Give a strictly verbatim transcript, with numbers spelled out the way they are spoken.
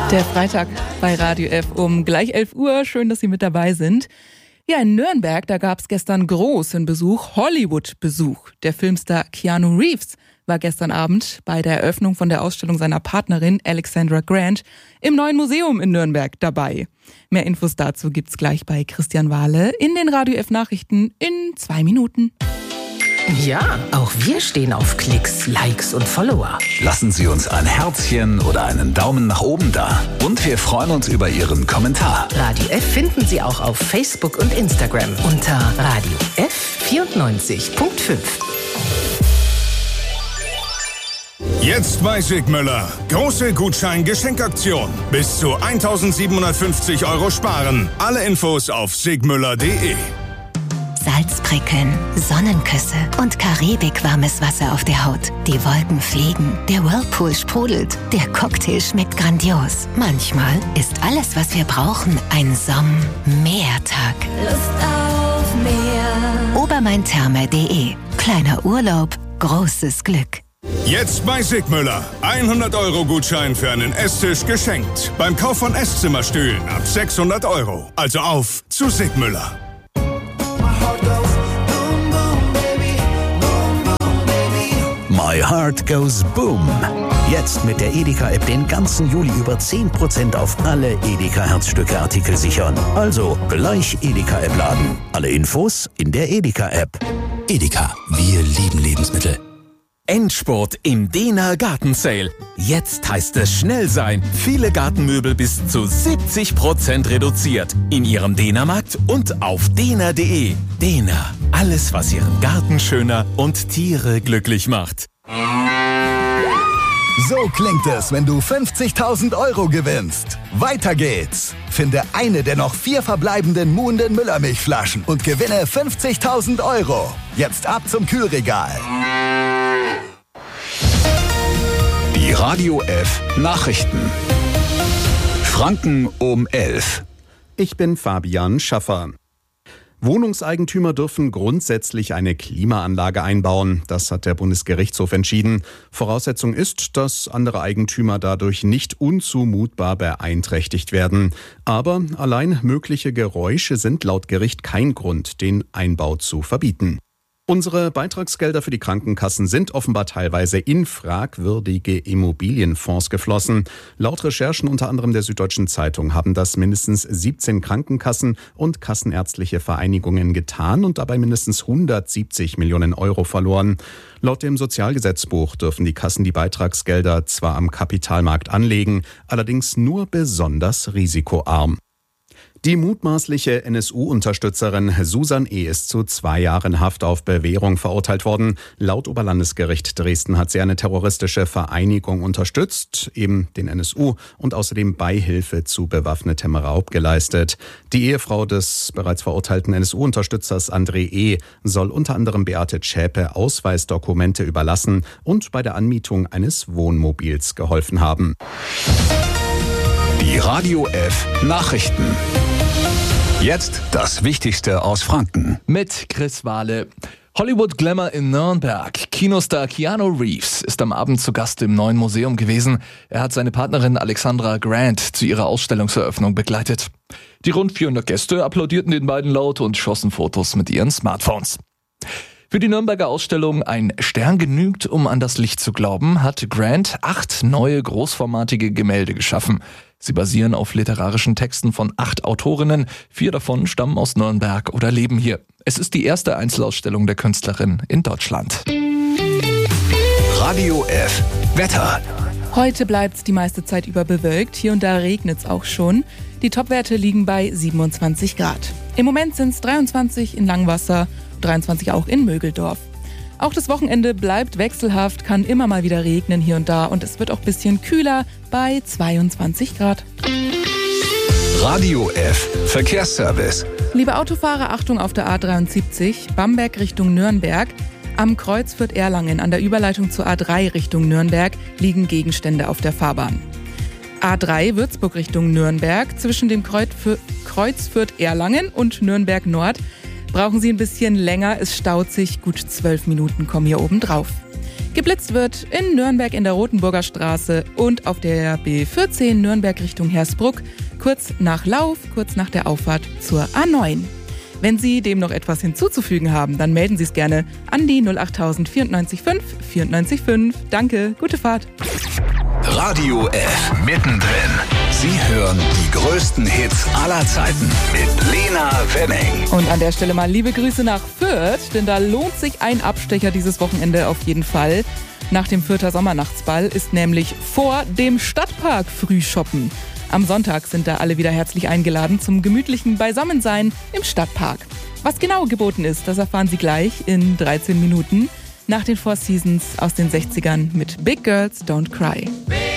Der Freitag bei Radio F um gleich elf Uhr. Schön, dass Sie mit dabei sind. Ja, in Nürnberg, da gab es gestern großen Besuch, Hollywood-Besuch. Der Filmstar Keanu Reeves war gestern Abend bei der Eröffnung von der Ausstellung seiner Partnerin Alexandra Grant im neuen Museum in Nürnberg dabei. Mehr Infos dazu gibt's gleich bei Christian Wahle in den Radio F Nachrichten in zwei Minuten. Ja, auch wir stehen auf Klicks, Likes und Follower. Lassen Sie uns ein Herzchen oder einen Daumen nach oben da. Und wir freuen uns über Ihren Kommentar. Radio F finden Sie auch auf Facebook und Instagram unter Radio F vierundneunzig Komma fünf. Jetzt bei Sigmüller. Große Gutschein-Geschenkaktion. Bis zu eintausendsiebenhundertfünfzig Euro sparen. Alle Infos auf sigmüller punkt de. Salzprickeln, Sonnenküsse und karibikwarmes Wasser auf der Haut. Die Wolken fliegen, der Whirlpool sprudelt, der Cocktail schmeckt grandios. Manchmal ist alles, was wir brauchen, ein Somm-Meertag. Lust auf Meer. obermaintherme punkt de. Kleiner Urlaub, großes Glück. Jetzt bei Sigmüller. hundert Euro Gutschein für einen Esstisch geschenkt. Beim Kauf von Esszimmerstühlen ab sechshundert Euro. Also auf zu Sigmüller. My Heart Goes Boom. Jetzt mit der Edeka-App den ganzen Juli über zehn Prozent auf alle Edeka-Herzstücke-Artikel sichern. Also gleich Edeka-App laden. Alle Infos in der Edeka-App. Edeka, wir lieben Lebensmittel. Endspurt im Dehner Gartensale. Jetzt heißt es schnell sein. Viele Gartenmöbel bis zu siebzig Prozent reduziert. In Ihrem Dehnermarkt und auf dehner punkt de. Dehner. Alles, was Ihren Garten schöner und Tiere glücklich macht. So klingt es, wenn du fünfzigtausend Euro gewinnst. Weiter geht's. Finde eine der noch vier verbleibenden Muhnden Müllermilchflaschen und gewinne fünfzigtausend Euro. Jetzt ab zum Kühlregal. Die Radio F Nachrichten. Franken um elf. Ich bin Fabian Schaffer. Wohnungseigentümer dürfen grundsätzlich eine Klimaanlage einbauen. Das hat der Bundesgerichtshof entschieden. Voraussetzung ist, dass andere Eigentümer dadurch nicht unzumutbar beeinträchtigt werden. Aber allein mögliche Geräusche sind laut Gericht kein Grund, den Einbau zu verbieten. Unsere Beitragsgelder für die Krankenkassen sind offenbar teilweise in fragwürdige Immobilienfonds geflossen. Laut Recherchen unter anderem der Süddeutschen Zeitung haben das mindestens siebzehn Krankenkassen und kassenärztliche Vereinigungen getan und dabei mindestens hundertsiebzig Millionen Euro verloren. Laut dem Sozialgesetzbuch dürfen die Kassen die Beitragsgelder zwar am Kapitalmarkt anlegen, allerdings nur besonders risikoarm. Die mutmaßliche N S U-Unterstützerin Susan E. ist zu zwei Jahren Haft auf Bewährung verurteilt worden. Laut Oberlandesgericht Dresden hat sie eine terroristische Vereinigung unterstützt, eben den N S U, und außerdem Beihilfe zu bewaffnetem Raub geleistet. Die Ehefrau des bereits verurteilten N S U-Unterstützers André E. soll unter anderem Beate Zschäpe Ausweisdokumente überlassen und bei der Anmietung eines Wohnmobils geholfen haben. Die Radio F Nachrichten. Jetzt das Wichtigste aus Franken. Mit Chris Wahle. Hollywood Glamour in Nürnberg. Kinostar Keanu Reeves ist am Abend zu Gast im neuen Museum gewesen. Er hat seine Partnerin Alexandra Grant zu ihrer Ausstellungseröffnung begleitet. Die rund vierhundert Gäste applaudierten den beiden laut und schossen Fotos mit ihren Smartphones. Für die Nürnberger Ausstellung Ein Stern genügt, um an das Licht zu glauben, hat Grant acht neue großformatige Gemälde geschaffen. Sie basieren auf literarischen Texten von acht Autorinnen. Vier davon stammen aus Nürnberg oder leben hier. Es ist die erste Einzelausstellung der Künstlerin in Deutschland. Radio F Wetter. Heute bleibt's die meiste Zeit über bewölkt. Hier und da regnet's auch schon. Die Topwerte liegen bei siebenundzwanzig Grad. Im Moment sind's dreiundzwanzig in Langwasser, dreiundzwanzig auch in Mögeldorf. Auch das Wochenende bleibt wechselhaft, kann immer mal wieder regnen hier und da und es wird auch ein bisschen kühler bei zweiundzwanzig Grad. Radio F Verkehrsservice. Liebe Autofahrer, Achtung auf der A dreiundsiebzig, Bamberg Richtung Nürnberg. Am Kreuz Fürth-Erlangen an der Überleitung zur A drei Richtung Nürnberg liegen Gegenstände auf der Fahrbahn. A drei Würzburg Richtung Nürnberg zwischen dem Kreuz Fürth-Erlangen und Nürnberg Nord. Brauchen Sie ein bisschen länger, es staut sich, gut zwölf Minuten kommen hier oben drauf. Geblitzt wird in Nürnberg in der Rotenburger Straße und auf der B vierzehn Nürnberg Richtung Hersbruck, kurz nach Lauf, kurz nach der Auffahrt zur A neun. Wenn Sie dem noch etwas hinzuzufügen haben, dann melden Sie es gerne an die null acht null null vierundneunzig fünf vierundneunzig fünf. Danke, gute Fahrt. Radio F mittendrin. Sie hören die größten Hits aller Zeiten mit Lena Wenning. Und an der Stelle mal liebe Grüße nach Fürth, denn da lohnt sich ein Abstecher dieses Wochenende auf jeden Fall. Nach dem Fürther Sommernachtsball ist nämlich vor dem Stadtpark Frühshoppen. Am Sonntag sind da alle wieder herzlich eingeladen zum gemütlichen Beisammensein im Stadtpark. Was genau geboten ist, das erfahren Sie gleich in dreizehn Minuten nach den Four Seasons aus den sechzigern mit Big Girls Don't Cry.